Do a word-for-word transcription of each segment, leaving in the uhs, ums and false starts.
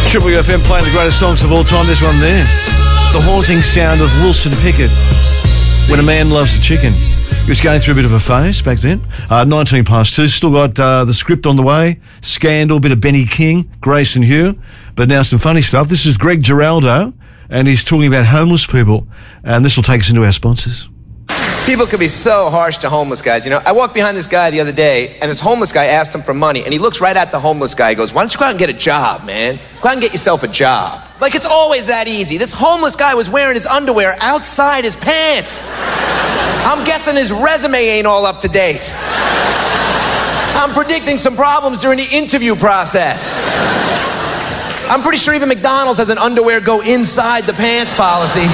Triple U F M playing the greatest songs of all time. This one there. The haunting sound of Wilson Pickett, When a Man Loves a Chicken. He was going through a bit of a phase back then. Uh, nineteen past two. Still got uh, the script on the way. Scandal, bit of Benny King, Grace and Hugh. But now some funny stuff. This is Greg Giraldo, and he's talking about homeless people. And this will take us into our sponsors. People can be so harsh to homeless guys. You know, I walked behind this guy the other day, and this homeless guy asked him for money, and he looks right at the homeless guy. He goes, why don't you go out and get a job, man? Go out and get yourself a job. Like, it's always that easy. This homeless guy was wearing his underwear outside his pants. I'm guessing his resume ain't all up to date. I'm predicting some problems during the interview process. I'm pretty sure even McDonald's has an underwear go inside the pants policy.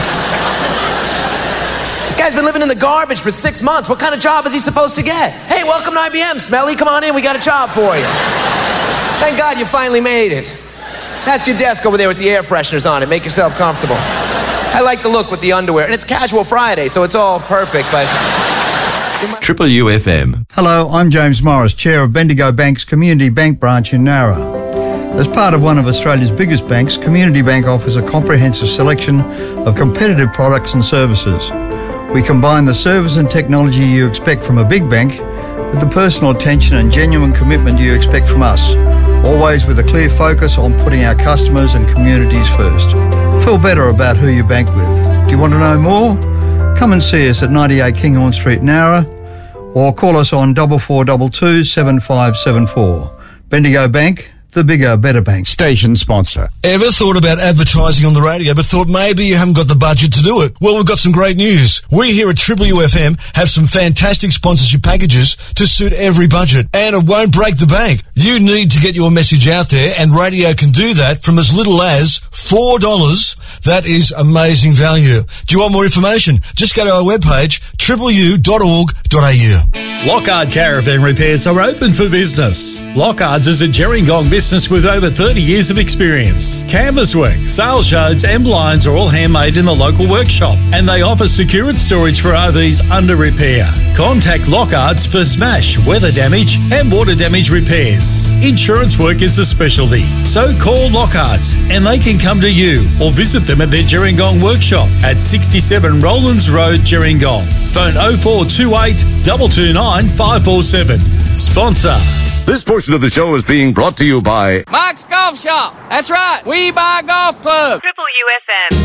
This guy's been living in the garbage for six months. What kind of job is he supposed to get? Hey, welcome to I B M, Smelly. Come on in, we got a job for you. Thank God you finally made it. That's your desk over there with the air fresheners on it. Make yourself comfortable. I like the look with the underwear. And it's Casual Friday, so it's all perfect, but... Triple U F M. Hello, I'm James Morris, Chair of Bendigo Bank's Community Bank branch in Nowra. As part of one of Australia's biggest banks, Community Bank offers a comprehensive selection of competitive products and services. We combine the service and technology you expect from a big bank with the personal attention and genuine commitment you expect from us, always with a clear focus on putting our customers and communities first. Feel better about who you bank with. Do you want to know more? Come and see us at ninety-eight Kinghorn Street, Nowra, or call us on four four two two, seven five seven four. Bendigo Bank, the bigger, better bank. Station sponsor. Ever thought about advertising on the radio but thought maybe you haven't got the budget to do it? Well, we've got some great news. We here at Triple U F M have some fantastic sponsorship packages to suit every budget, and it won't break the bank. You need to get your message out there, and radio can do that from as little as four dollars. That is amazing value. Do you want more information? Just go to our webpage, triple u dot org dot a u. Lockhart Caravan Repairs are open for business. Lockhart's is a Gerringong business with over thirty years of experience. Canvas work, sales yards and blinds are all handmade in the local workshop, and they offer secured storage for R Vs under repair. Contact Lockhart's for smash, weather damage and water damage repairs. Insurance work is a specialty, so call Lockhart's and they can come to you, or visit them at their Gerringong workshop at sixty-seven Rowlands Road, Gerringong. Phone oh four two eight, two two nine, five four seven. Sponsor. This portion of the show is being brought to you by Mike's Golf Shop. That's right. We buy golf clubs. Triple U F M.